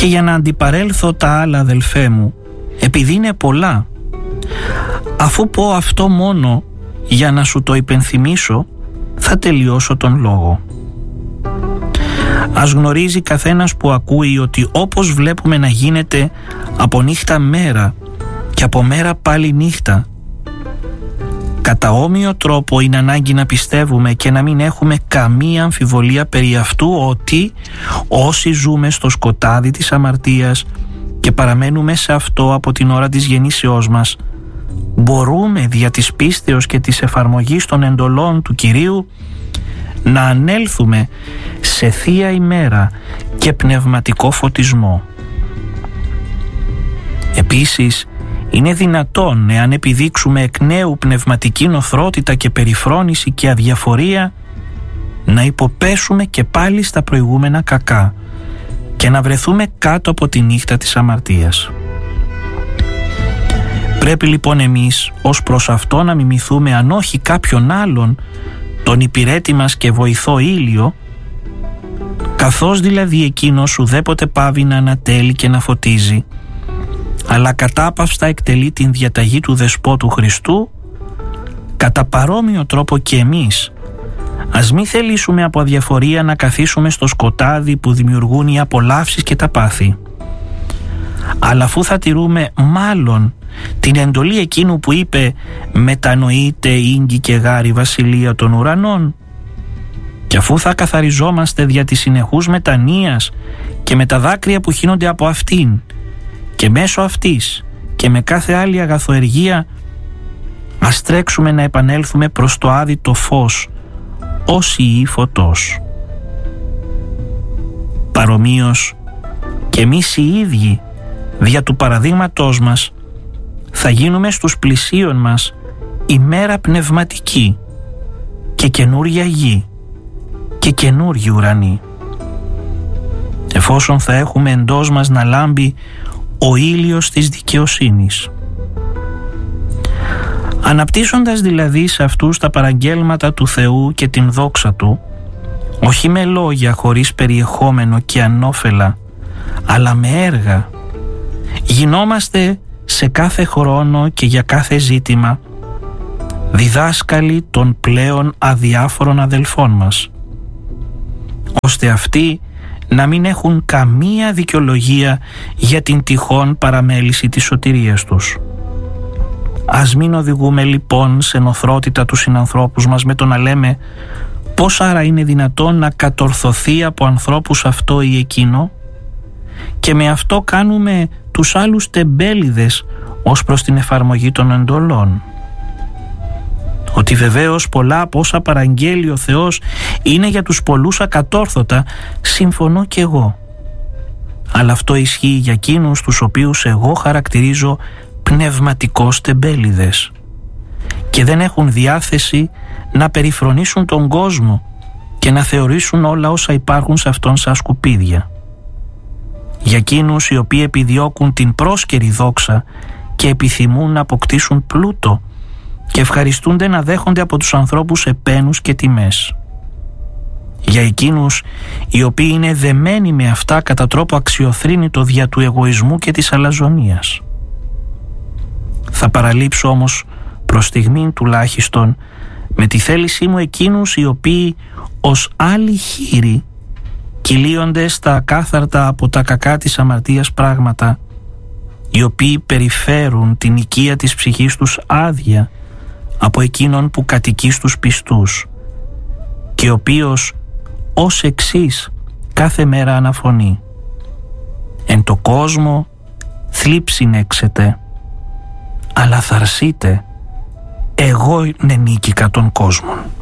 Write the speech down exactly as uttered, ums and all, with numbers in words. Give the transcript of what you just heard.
Και για να αντιπαρέλθω τα άλλα, αδελφέ μου, επειδή είναι πολλά, αφού πω αυτό μόνο για να σου το υπενθυμίσω, θα τελειώσω τον λόγο. Ας γνωρίζει καθένας που ακούει ότι όπως βλέπουμε να γίνεται από νύχτα μέρα και από μέρα πάλι νύχτα, κατά όμοιο τρόπο είναι ανάγκη να πιστεύουμε και να μην έχουμε καμία αμφιβολία περί αυτού ότι όσοι ζούμε στο σκοτάδι της αμαρτίας και παραμένουμε σε αυτό από την ώρα της γεννήσεώς μας, μπορούμε δια της πίστεως και της εφαρμογής των εντολών του Κυρίου να ανέλθουμε σε θεία ημέρα και πνευματικό φωτισμό. Επίσης, είναι δυνατόν, εάν επιδείξουμε εκ νέου πνευματική νοθρότητα και περιφρόνηση και αδιαφορία, να υποπέσουμε και πάλι στα προηγούμενα κακά και να βρεθούμε κάτω από τη νύχτα της αμαρτίας. Πρέπει λοιπόν εμείς ως προς αυτό να μιμηθούμε, αν όχι κάποιον άλλον, τον υπηρέτη μας και βοηθό Ήλιο, καθώς δηλαδή εκείνος ουδέποτε πάβει να ανατέλει και να φωτίζει, αλλά κατάπαυστα εκτελεί την διαταγή του Δεσπότου Χριστού, κατά παρόμοιο τρόπο και εμείς ας μη θελήσουμε από αδιαφορία να καθίσουμε στο σκοτάδι που δημιουργούν οι απολαύσεις και τα πάθη, αλλά αφού θα τηρούμε μάλλον την εντολή εκείνου που είπε «Μετανοείτε ίγκη και γάρη βασιλεία των ουρανών», και αφού θα καθαριζόμαστε δια της συνεχούς μετανοίας και με τα δάκρυα που χύνονται από αυτήν και μέσω αυτής και με κάθε άλλη αγαθοεργία, ας τρέξουμε να επανέλθουμε προς το άδειτο φως ως ιοί φωτός. Παρομοίως και εμείς οι ίδιοι δια του παραδείγματός μας θα γίνουμε στους πλησίον μας ημέρα πνευματική και καινούρια γη και καινούργιοι ουρανοί, εφόσον θα έχουμε εντός μας να λάμπει ο ήλιος της δικαιοσύνης. Αναπτύσσοντας δηλαδή σε αυτούς τα παραγγέλματα του Θεού και την δόξα Του, όχι με λόγια χωρίς περιεχόμενο και ανώφελα, αλλά με έργα, γινόμαστε σε κάθε χρόνο και για κάθε ζήτημα διδάσκαλοι των πλέον αδιάφορων αδελφών μας, ώστε αυτοί να μην έχουν καμία δικαιολογία για την τυχόν παραμέληση της σωτηρίας τους. Ας μην οδηγούμε λοιπόν σε νοθρότητα τους συνανθρώπους μας με το να λέμε πώς άρα είναι δυνατόν να κατορθωθεί από ανθρώπους αυτό ή εκείνο, και με αυτό κάνουμε τους άλλους τεμπέληδες ως προς την εφαρμογή των εντολών. Ότι βεβαίως πολλά από όσα παραγγέλει ο Θεός είναι για τους πολλούς ακατόρθωτα, συμφωνώ κι εγώ. Αλλά αυτό ισχύει για εκείνους τους οποίους εγώ χαρακτηρίζω πνευματικώς τεμπέληδες και δεν έχουν διάθεση να περιφρονήσουν τον κόσμο και να θεωρήσουν όλα όσα υπάρχουν σε αυτόν σαν σκουπίδια. Για εκείνους οι οποίοι επιδιώκουν την πρόσκαιρη δόξα και επιθυμούν να αποκτήσουν πλούτο και ευχαριστούνται να δέχονται από τους ανθρώπους επένους και τιμές. Για εκείνους οι οποίοι είναι δεμένοι με αυτά κατά τρόπο αξιοθρήνητο δια του εγωισμού και της αλαζονίας. Θα παραλείψω όμως προς στιγμήν τουλάχιστον με τη θέλησή μου εκείνους οι οποίοι ως άλλοι χείροι κυλίονται στα ακάθαρτα από τα κακά της αμαρτίας πράγματα, οι οποίοι περιφέρουν την οικία της ψυχής τους άδεια από εκείνον που κατοικεί στους πιστούς και ο οποίος ως εξής κάθε μέρα αναφωνεί «Εν το κόσμο θλίψιν έξετε, αλλά θαρσείτε, εγώ νενίκηκα των κόσμων».